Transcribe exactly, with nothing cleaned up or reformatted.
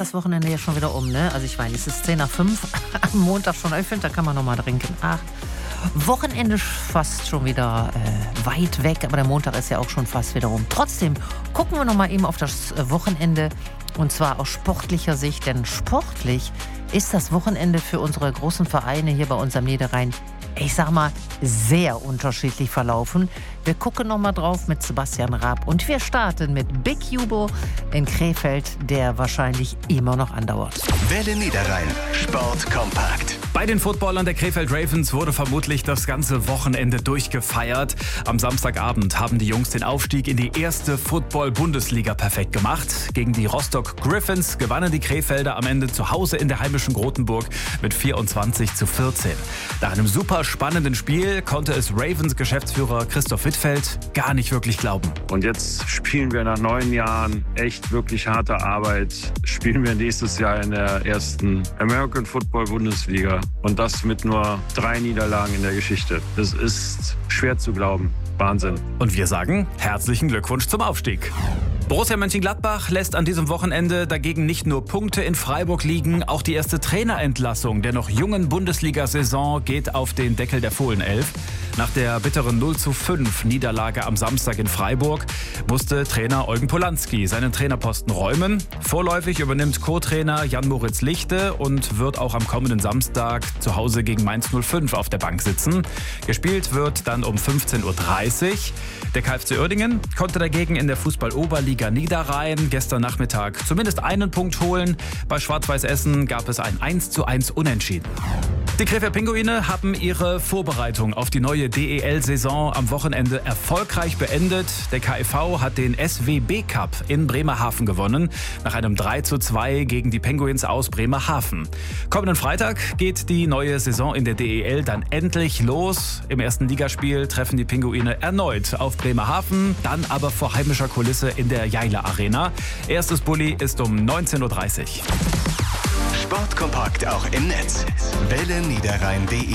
das Wochenende ja schon wieder um, ne? Also ich meine, es ist zehn nach fünf, am Montag schon öffnet, da kann man noch mal trinken. Ach, Wochenende fast schon wieder äh, weit weg, aber der Montag ist ja auch schon fast wieder rum. Trotzdem gucken wir noch mal eben auf das Wochenende und zwar aus sportlicher Sicht, denn sportlich ist das Wochenende für unsere großen Vereine hier bei uns am Niederrhein, ich sag mal, sehr unterschiedlich verlaufen. Wir gucken noch mal drauf mit Sebastian Raab und wir starten mit Big Jubo in Krefeld, der wahrscheinlich immer noch andauert. Welle Niederrhein, Sport kompakt. Bei den Footballern der Krefeld Ravens wurde vermutlich das ganze Wochenende durchgefeiert. Am Samstagabend haben die Jungs den Aufstieg in die erste Football-Bundesliga perfekt gemacht. Gegen die Rostock Griffins gewannen die Krefelder am Ende zu Hause in der heimischen Grotenburg mit vierundzwanzig zu vierzehn. Nach einem super spannenden Spiel konnte es Ravens-Geschäftsführer Christoph Wittfeld gar nicht wirklich glauben. Und jetzt spielen wir nach neun Jahren echt wirklich harter Arbeit, spielen wir nächstes Jahr in der ersten American Football Bundesliga. Und das mit nur drei Niederlagen in der Geschichte. Das ist schwer zu glauben. Wahnsinn. Und wir sagen herzlichen Glückwunsch zum Aufstieg. Borussia Mönchengladbach lässt an diesem Wochenende dagegen nicht nur Punkte in Freiburg liegen, auch die erste Trainerentlassung der noch jungen Bundesliga-Saison geht auf den Deckel der Fohlenelf. Nach der bitteren null zu fünf Niederlage am Samstag in Freiburg musste Trainer Eugen Polanski seinen Trainerposten räumen. Vorläufig übernimmt Co-Trainer Jan-Moritz Lichte und wird auch am kommenden Samstag zu Hause gegen Mainz null fünf auf der Bank sitzen. Gespielt wird dann um fünfzehn Uhr dreißig. Der K F C Uerdingen konnte dagegen in der Fußball-Oberliga Niederrhein gestern Nachmittag zumindest einen Punkt holen. Bei Schwarz-Weiß Essen gab es ein eins zu eins Unentschieden. Die Krefeld Pinguine haben ihre Vorbereitung auf die neue D E L-Saison am Wochenende erfolgreich beendet. Der K F V hat den S W B Cup in Bremerhaven gewonnen, nach einem drei zu zwei gegen die Penguins aus Bremerhaven. Kommenden Freitag geht die neue Saison in der D E L dann endlich los. Im ersten Ligaspiel treffen die Pinguine erneut auf Bremerhaven, dann aber vor heimischer Kulisse in der Jaila Arena. Erstes Bulli ist um neunzehn Uhr dreißig. Sportkompakt auch im Netz. Welle Niederrhein punkt de